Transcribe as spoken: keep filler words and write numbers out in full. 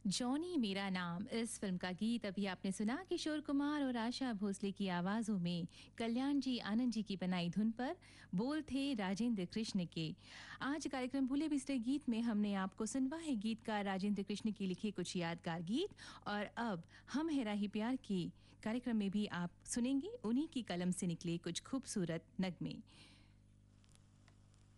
Johnny मेरा नाम इस film का गीत अभी आपने सुना किशोर कुमार और आशा भोसले की आवाजों में कल्याण जी आनंद जी की बनाई धुन पर बोल थे राजेंद्र कृष्ण के। आज कार्यक्रम भूले बिसरे गीत में हमने आपको सुनवाए गीतकार राजेंद्र कृष्ण की लिखे कुछ यादगार गीत, और अब हम है राही प्यार की कार्यक्रम में भी आप सुनेंगे उन्हीं की कलम से निकले कुछ खूबसूरत नगमे।